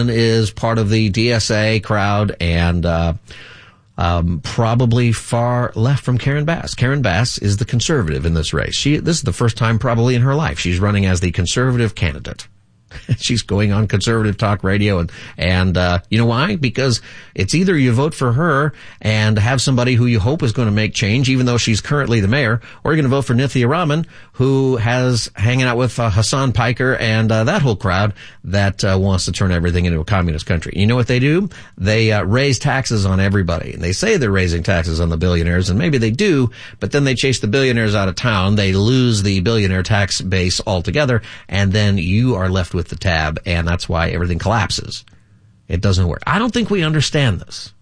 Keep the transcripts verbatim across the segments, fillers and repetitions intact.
woman is part of the D S A crowd and uh um probably far left from Karen Bass. Karen Bass is the conservative in this race. She this is the first time probably in her life she's running as the conservative candidate. She's going on conservative talk radio, and and uh you know why? Because it's either you vote for her and have somebody who you hope is going to make change, even though she's currently the mayor, or you're going to vote for Nithya Raman, who has hanging out with uh, Hassan Piker and uh, that whole crowd that uh, wants to turn everything into a communist country. You know what they do? They uh, raise taxes on everybody, and they say they're raising taxes on the billionaires, and maybe they do, but then they chase the billionaires out of town. They lose the billionaire tax base altogether, and then you are left with the tab, and that's why everything collapses. It doesn't work. I don't think we understand this.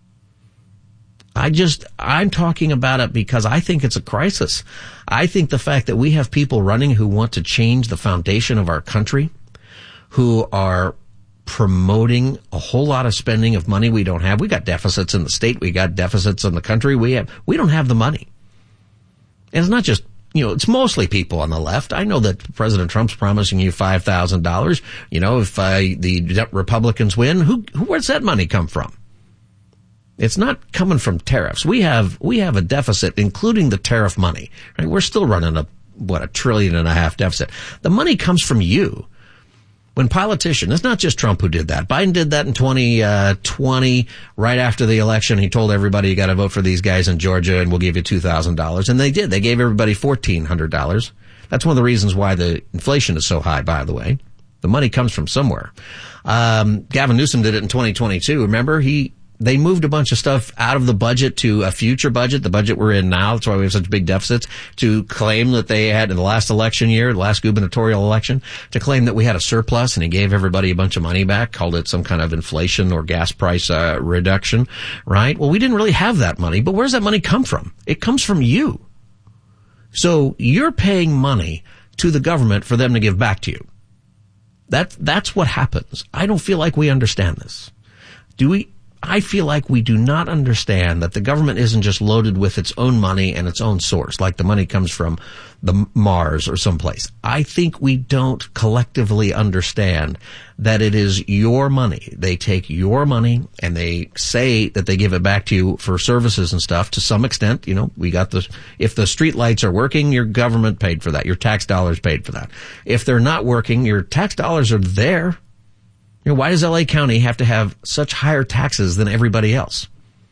I just, I'm talking about it because I think it's a crisis. I think the fact that we have people running who want to change the foundation of our country, who are promoting a whole lot of spending of money we don't have. We got deficits in the state. We got deficits in the country. We have, we don't have the money. And it's not just, you know, it's mostly people on the left. I know that President Trump's promising you five thousand dollars. You know, if uh, the Republicans win, who, who, where's that money come from? It's not coming from tariffs. We have, we have a deficit, including the tariff money, right? We're still running a, what, a trillion and a half deficit. The money comes from you. When politicians, it's not just Trump who did that. Biden did that in twenty twenty, right after the election. He told everybody, you got to vote for these guys in Georgia and we'll give you two thousand dollars. And they did. They gave everybody fourteen hundred dollars. That's one of the reasons why the inflation is so high, by the way. The money comes from somewhere. Um, Gavin Newsom did it in twenty twenty-two. Remember, he, they moved a bunch of stuff out of the budget to a future budget, the budget we're in now. That's why we have such big deficits, to claim that they had in the last election year, the last gubernatorial election, to claim that we had a surplus, and he gave everybody a bunch of money back, called it some kind of inflation or gas price uh, reduction, right? Well, we didn't really have that money, but where's that money come from? It comes from you. So you're paying money to the government for them to give back to you. That, that's what happens. I don't feel like we understand this. Do we? I feel like we do not understand that the government isn't just loaded with its own money and its own source, like the money comes from the Mars or someplace. I think we don't collectively understand that it is your money. They take your money and they say that they give it back to you for services and stuff to some extent. You know, we got the, if the street lights are working, your government paid for that. Your tax dollars paid for that. If they're not working, your tax dollars are there. You know, why does L A County have to have such higher taxes than everybody else?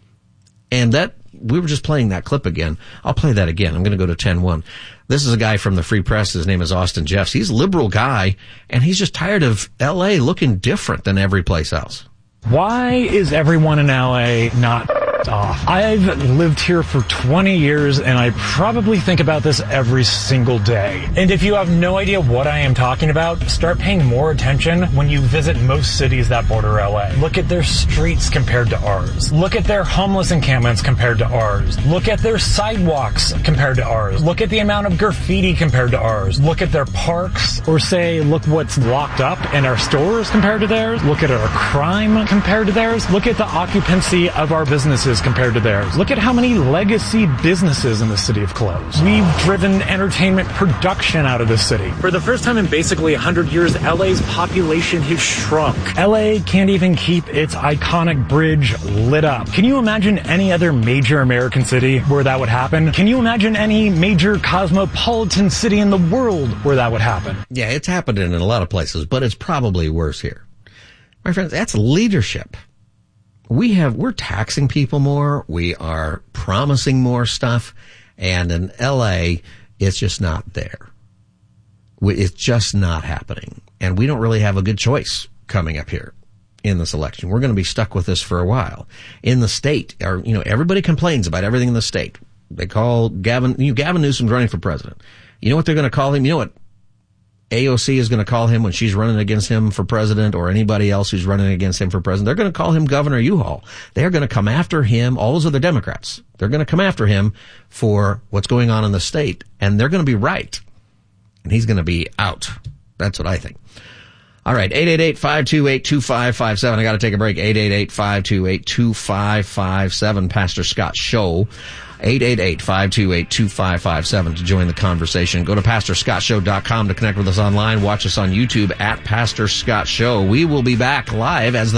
And that, we were just playing that clip again. I'll play that again. I'm going to go to ten one. This is a guy from the Free Press. His name is Austin Jeffs. He's a liberal guy, and he's just tired of L A looking different than every place else. Why is everyone in L A not off? I've lived here for twenty years, and I probably think about this every single day. And if you have no idea what I am talking about, start paying more attention when you visit most cities that border L A. Look at their streets compared to ours. Look at their homeless encampments compared to ours. Look at their sidewalks compared to ours. Look at the amount of graffiti compared to ours. Look at their parks. Or say, look what's locked up in our stores compared to theirs. Look at our crime compared to theirs. Look at the occupancy of our businesses compared to theirs. Look at how many legacy businesses in the city have closed. We've driven entertainment production out of the city. For the first time in basically one hundred years, L A's population has shrunk. L A can't even keep its iconic bridge lit up. Can you imagine any other major American city where that would happen? Can you imagine any major cosmopolitan city in the world where that would happen? Yeah, it's happening in a lot of places, but it's probably worse here. My friends, that's leadership. We have, we're taxing people more. We are promising more stuff. And in L A, it's just not there. It's just not happening. And we don't really have a good choice coming up here in this election. We're going to be stuck with this for a while. In the state, or, you know, everybody complains about everything in the state. They call Gavin, you know, Gavin Newsom's running for president. You know what they're going to call him? You know what A O C is going to call him when she's running against him for president, or anybody else who's running against him for president? They're going to call him Governor U-Haul. They're going to come after him, all those other Democrats. They're going to come after him for what's going on in the state, and they're going to be right. And he's going to be out. That's what I think. All right, eight eight eight, five two eight, two five five seven. I got to take a break. eight eight eight, five two eight, two five five seven. Pastor Scott Show. eight eight eight, five two eight, two five five seven to join the conversation. Go to pastor scott show dot com to connect with us online. Watch us on YouTube at Pastor Scott Show. We will be back live as the